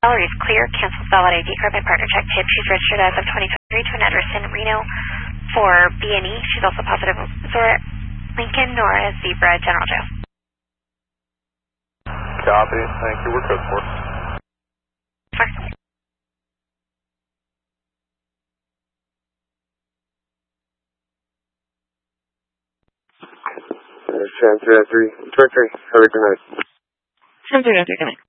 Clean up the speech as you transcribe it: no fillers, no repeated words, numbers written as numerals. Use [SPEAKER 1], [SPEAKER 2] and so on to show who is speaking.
[SPEAKER 1] salary is clear. Cancels valid ID card by partner check tip. She's registered as of 2023 to an address in Reno for B&E. She's also positive Zora Lincoln, Nora Zebra General Jail.
[SPEAKER 2] Copy. Thank you. We're code 4.
[SPEAKER 1] Fine.
[SPEAKER 3] Sam 303. Have a good night.
[SPEAKER 1] Sam 303, good night.